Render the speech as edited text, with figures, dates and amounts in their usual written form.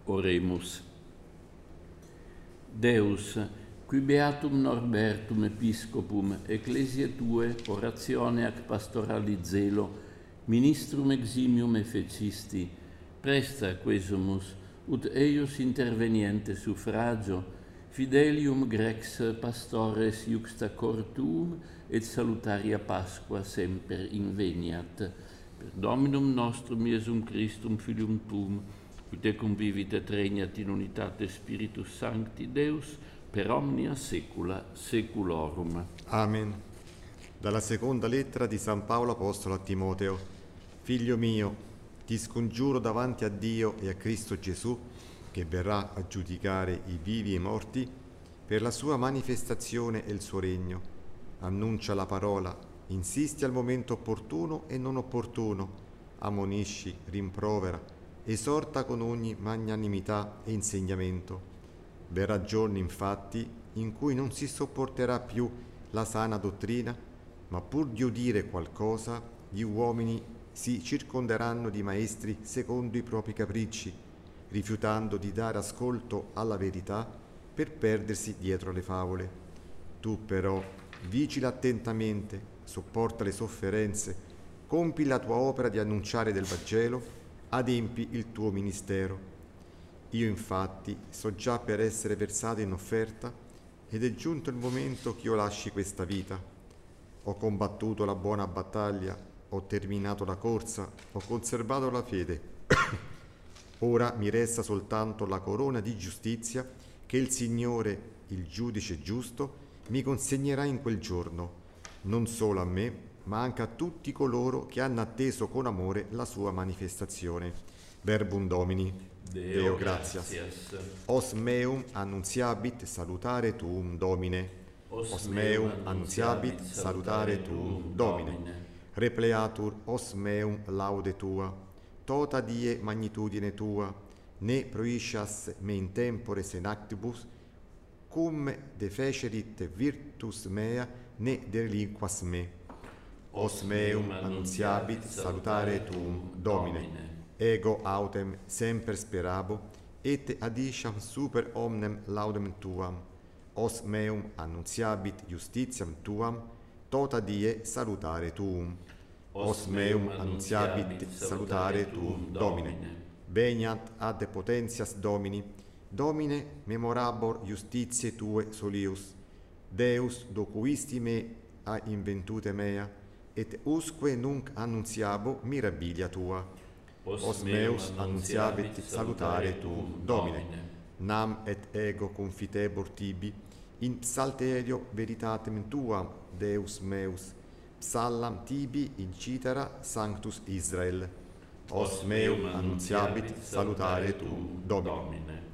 Oremus. Deus, qui beatum Norbertum episcopum, ecclesiae tue, oratione ac pastorali zelo, ministrum eximium effecisti, presta quesumus, ut eius interveniente suffragio, fidelium grex pastores iuxta cor tuum, et salutaria Pasqua semper inveniat. Per Dominum nostrum Iesum Christum, Filium tuum, qui te convivit et regnat in unitate Spiritus Sancti Deus, per omnia saecula saeculorum. Amen. Dalla seconda lettera di San Paolo Apostolo a Timoteo. Figlio mio, ti scongiuro davanti a Dio e a Cristo Gesù, che verrà a giudicare i vivi e i morti, per la sua manifestazione e il suo regno. Annuncia la parola, insisti al momento opportuno e non opportuno, ammonisci, rimprovera, esorta con ogni magnanimità e insegnamento. Verrà giorno, infatti, in cui non si sopporterà più la sana dottrina, ma pur di udire qualcosa, gli uomini si circonderanno di maestri secondo i propri capricci, rifiutando di dare ascolto alla verità per perdersi dietro le favole. Tu però vigila attentamente, sopporta le sofferenze, compi la tua opera di annunciare del Vangelo, adempi il tuo ministero. Io infatti so già per essere versato in offerta ed è giunto il momento che io lasci questa vita. Ho combattuto la buona battaglia, ho terminato la corsa, ho conservato la fede. Ora mi resta soltanto la corona di giustizia che il Signore, il giudice giusto, mi consegnerà in quel giorno, non solo a me, ma anche a tutti coloro che hanno atteso con amore la sua manifestazione. Verbum Domini. Deo gratias. Os meum annunziabit salutare tuum, Domine. Os meum annunziabit salutare tuum, Domine. Repleatur os meum laude tua. Tota die magnitudine tua, ne proiscias me in tempore senactibus, cum defecerit virtus mea, ne delinquas me. Os meum annunziabit salutare tuum, Domine. Ego autem semper sperabo, et adiciam super omnem laudem tuam. Os meum annunziabit justitiam tuam, tota die salutare tuum. Os meum annunziabit salutare tuum, Domine. Veniat ad potentias Domini, Domine memorabor justitiae tue solius. Deus docuisti me a inventute mea, et usque nunc annunziabo mirabilia tua. Os meus annunziabit salutare tuum, Domine. Nam et ego confitebor tibi, in psalterio veritatem tuam, Deus meus, psallam tibi incitera Sanctus Israel. Os meum annunziabit salutare tuum, Domine.